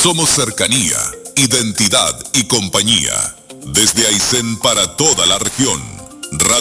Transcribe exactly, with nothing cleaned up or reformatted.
Somos cercanía, identidad y compañía. Desde Aysén para toda la región. Radio